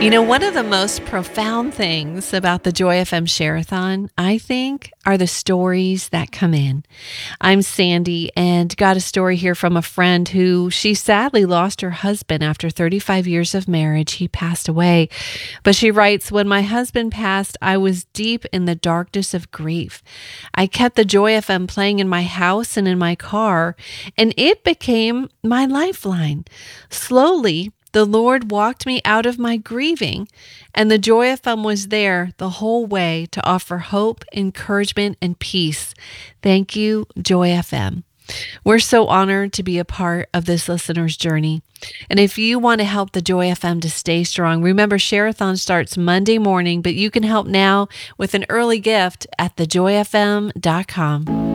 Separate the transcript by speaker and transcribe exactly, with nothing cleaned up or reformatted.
Speaker 1: You know, one of the most profound things about the Joy F M Share-a-thon, I think, are the stories that come in. I'm Sandy and got a story here from a friend who she sadly lost her husband after thirty-five years of marriage. He passed away. But she writes, when my husband passed, I was deep in the darkness of grief. I kept the Joy F M playing in my house and in my car, and it became my lifeline. Slowly, the Lord walked me out of my grieving, and the Joy F M was there the whole way to offer hope, encouragement, and peace. Thank you, Joy F M. We're so honored to be a part of this listener's journey. And if you want to help the Joy F M to stay strong, remember Share-a-thon starts Monday morning, but you can help now with an early gift at the joy f m dot com.